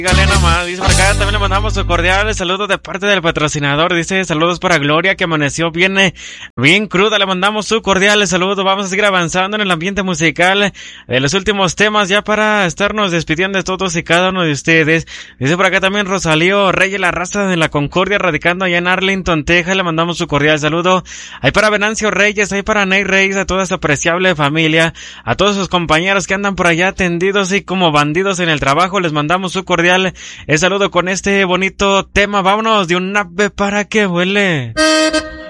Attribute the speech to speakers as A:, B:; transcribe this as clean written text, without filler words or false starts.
A: Dígale nomás, dice por acá, también le mandamos un cordial saludo de parte del patrocinador, dice saludos para Gloria que amaneció bien cruda, le mandamos su cordial saludo, vamos a seguir avanzando en el ambiente musical de los últimos temas ya para estarnos despidiendo de todos y cada uno de ustedes. Dice por acá también Rosalío Reyes, la raza de la Concordia, radicando allá en Arlington, Texas, le mandamos su cordial saludo. Hay para Venancio Reyes, hay para Ney Reyes, a toda esa apreciable familia, a todos sus compañeros que andan por allá tendidos y como bandidos en el trabajo, les mandamos su cordial el saludo con este bonito tema. Vámonos de un ave para que vuele.